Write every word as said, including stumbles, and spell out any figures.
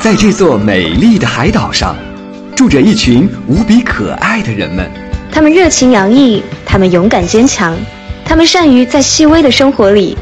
在这座美丽的海岛上，住着一群无比可爱的人们。 他们热情洋溢，他们勇敢坚强，他们善于在细微的生活里